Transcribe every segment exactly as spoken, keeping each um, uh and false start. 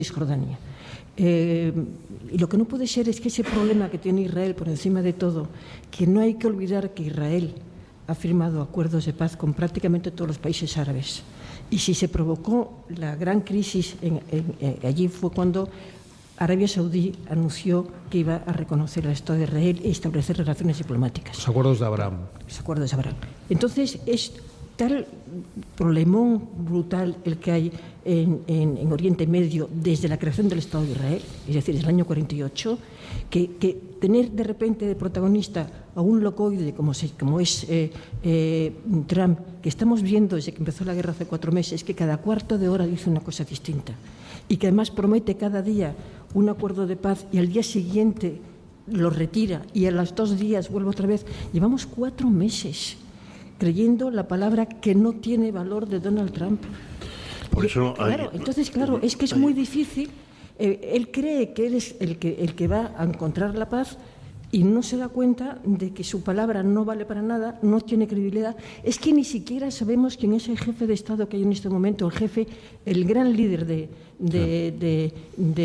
Cisjordania. Eh, y lo que no puede ser es que ese problema que tiene Israel por encima de todo, que no hay que olvidar que Israel ha firmado acuerdos de paz con prácticamente todos los países árabes. Y si se provocó la gran crisis en, en, en, allí fue cuando Arabia Saudí anunció que iba a reconocer el Estado de Israel y establecer relaciones diplomáticas. Los acuerdos de Abraham. Los acuerdos de Abraham. Entonces, es tal problemón brutal el que hay en, en, en Oriente Medio desde la creación del Estado de Israel, es decir, desde el año cuarenta y ocho, que, que tener de repente de protagonista a un locoide como, se, como es eh, eh, Trump, que estamos viendo desde que empezó la guerra hace cuatro meses, que cada cuarto de hora dice una cosa distinta y que además promete cada día un acuerdo de paz y al día siguiente lo retira y a los dos días vuelve otra vez. Llevamos cuatro meses creyendo la palabra que no tiene valor de Donald Trump. Por eso hay, claro, entonces, claro, es que es muy difícil. Eh, él cree que él es el que, el que va a encontrar la paz y no se da cuenta de que su palabra no vale para nada, no tiene credibilidad. Es que ni siquiera sabemos quién es el jefe de Estado que hay en este momento, el jefe, el gran líder de, de, de,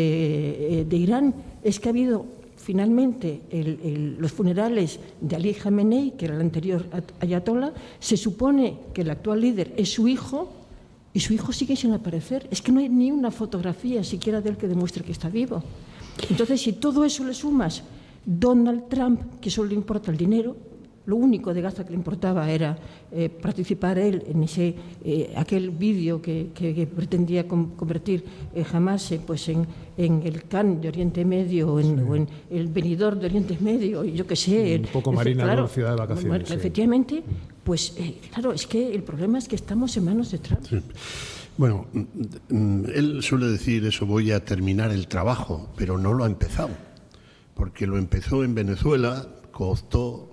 de, de Irán. Es que ha habido finalmente el, el, los funerales de Ali Khamenei, que era el anterior ayatollah. Se supone que el actual líder es su hijo y su hijo sigue sin aparecer. Es que no hay ni una fotografía siquiera de él que demuestre que está vivo. Entonces, si todo eso le sumas Donald Trump, que solo le importa el dinero, lo único de Gaza que le importaba era eh, participar él en ese, eh, aquel vídeo que, que, que pretendía con, convertir eh, Hamas eh, pues en, en el Can de Oriente Medio o en, sí. o en el Benidorm de Oriente Medio, y yo qué sé. Un poco Marina, claro, ¿no? Ciudad de vacaciones. Efectivamente, sí. pues eh, claro, es que el problema es que estamos en manos de Trump. Sí. Bueno, él suele decir eso, voy a terminar el trabajo, pero no lo ha empezado, porque lo empezó en Venezuela, cooptó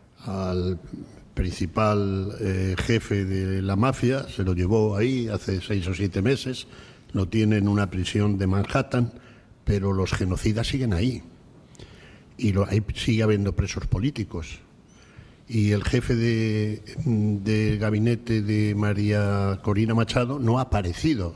al principal eh, jefe de la mafia, se lo llevó ahí hace seis o siete meses, lo tiene en una prisión de Manhattan, pero los genocidas siguen ahí y lo, ahí sigue habiendo presos políticos. Y el jefe de, de gabinete de María Corina Machado no ha aparecido.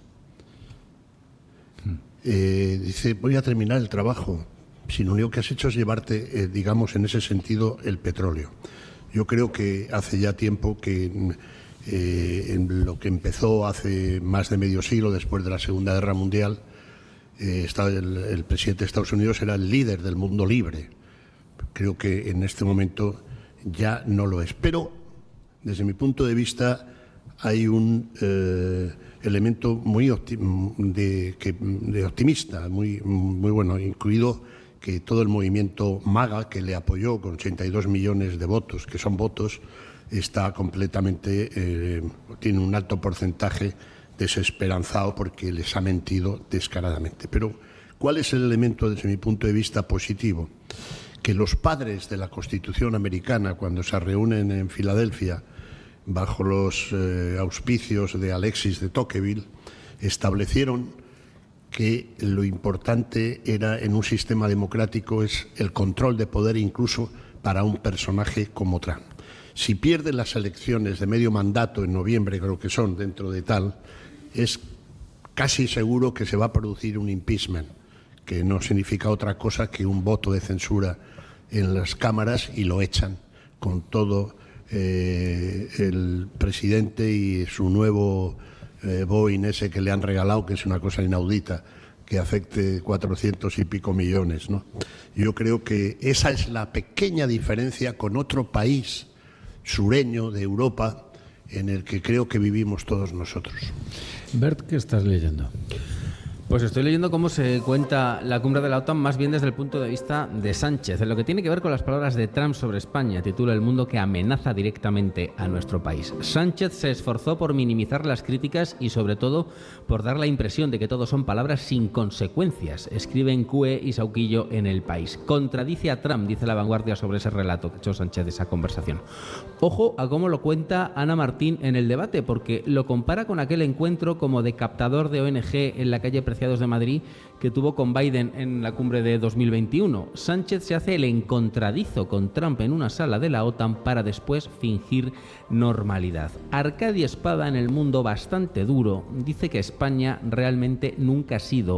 Eh, dice, voy a terminar el trabajo. Si lo único que has hecho es llevarte, eh, digamos, en ese sentido, el petróleo. Yo creo que hace ya tiempo que eh, en lo que empezó hace más de medio siglo, después de la Segunda Guerra Mundial, eh, el, el presidente de Estados Unidos era el líder del mundo libre. Creo que en este momento ya no lo es. Pero, desde mi punto de vista, hay un eh, elemento muy optim- de, que, de optimista, muy, muy bueno, incluido que todo el movimiento MAGA, que le apoyó con ochenta y dos millones de votos, que son votos, está completamente, eh, tiene un alto porcentaje desesperanzado porque les ha mentido descaradamente. Pero, ¿cuál es el elemento, desde mi punto de vista, positivo? Que los padres de la Constitución americana, cuando se reúnen en Filadelfia, bajo los eh, auspicios de Alexis de Tocqueville, establecieron que lo importante era en un sistema democrático es el control de poder incluso para un personaje como Trump. Si pierde las elecciones de medio mandato en noviembre, creo que son dentro de tal, es casi seguro que se va a producir un impeachment, que no significa otra cosa que un voto de censura en las cámaras y lo echan con todo eh, el presidente y su nuevo Eh, Boeing ese que le han regalado, que es una cosa inaudita, que afecte cuatrocientos y pico millones, ¿no? Yo creo que esa es la pequeña diferencia con otro país sureño de Europa en el que creo que vivimos todos nosotros. Bert, ¿qué estás leyendo? Pues estoy leyendo cómo se cuenta la cumbre de la OTAN más bien desde el punto de vista de Sánchez. En lo que tiene que ver con las palabras de Trump sobre España, titula El mundo que amenaza directamente a nuestro país. Sánchez se esforzó por minimizar las críticas y sobre todo por dar la impresión de que todo son palabras sin consecuencias, escriben Cue y Sauquillo en El País. Contradice a Trump, dice La Vanguardia sobre ese relato que echó Sánchez de esa conversación. Ojo a cómo lo cuenta Ana Martín en el debate, porque lo compara con aquel encuentro como de captador de O N G en la calle Preciados de Madrid que tuvo con Biden en la cumbre de dos mil veintiuno. Sánchez se hace el encontradizo con Trump en una sala de la OTAN para después fingir normalidad. Arcadi Espada, en El Mundo, bastante duro, dice que España realmente nunca ha sido